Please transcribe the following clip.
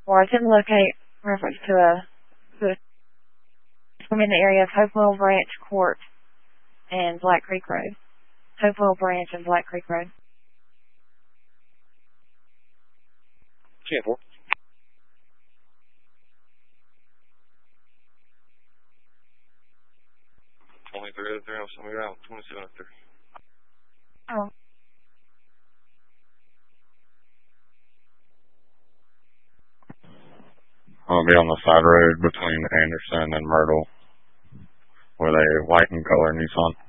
Or I can locate reference to I'm in the area of Hopewell Branch Court and Black Creek Road. Hopewell Branch and Black Creek Road. 10-4. 23 there, I'm somewhere around 27 up there. Oh. I'll be on the side road between Anderson and Myrtle with a white and color Nissan.